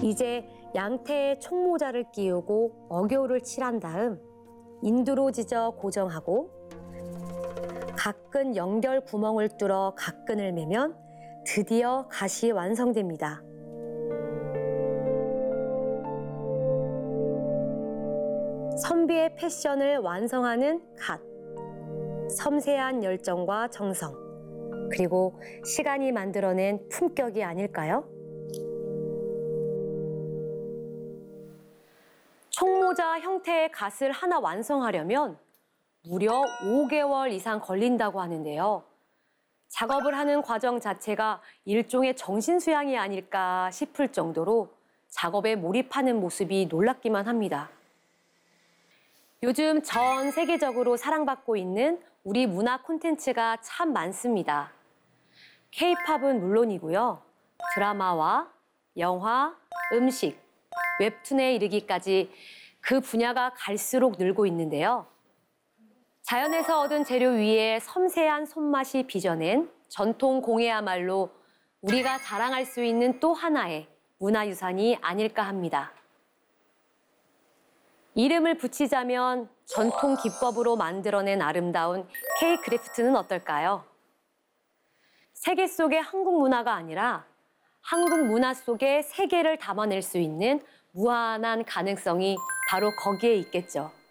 이제 양태에 총모자를 끼우고 어교를 칠한 다음 인두로 지져 고정하고 각근 연결 구멍을 뚫어 각근을 매면 드디어 갓이 완성됩니다. 선비의 패션을 완성하는 갓. 섬세한 열정과 정성, 그리고 시간이 만들어낸 품격이 아닐까요? 총모자 형태의 갓을 하나 완성하려면 무려 5개월 이상 걸린다고 하는데요. 작업을 하는 과정 자체가 일종의 정신수양이 아닐까 싶을 정도로 작업에 몰입하는 모습이 놀랍기만 합니다. 요즘 전 세계적으로 사랑받고 있는 우리 문화 콘텐츠가 참 많습니다. K-팝은 물론이고요. 드라마와 영화, 음식, 웹툰에 이르기까지 그 분야가 갈수록 늘고 있는데요. 자연에서 얻은 재료 위에 섬세한 손맛이 빚어낸 전통 공예야말로 우리가 자랑할 수 있는 또 하나의 문화유산이 아닐까 합니다. 이름을 붙이자면 전통 기법으로 만들어낸 아름다운 K-크래프트는 어떨까요? 세계 속의 한국 문화가 아니라 한국 문화 속의 세계를 담아낼 수 있는 무한한 가능성이 바로 거기에 있겠죠.